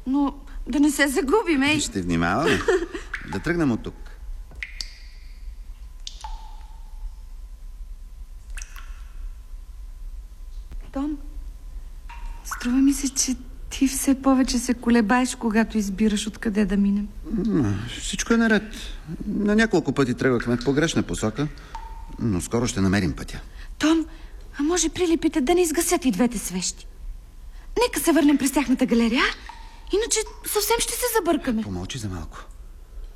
но да не се загубим, ей. Ще внимаваме. Да тръгнем от тук. Том, струва ми се, че ти все повече се колебаеш, когато избираш откъде да минем. Всичко е наред. На няколко пъти тръгвахме в погрешна посока, но скоро ще намерим пътя. Том, а може прилипите да не изгасят и двете свещи? Нека се върнем през тяхната галерия, иначе съвсем ще се забъркаме. Помълчи за малко.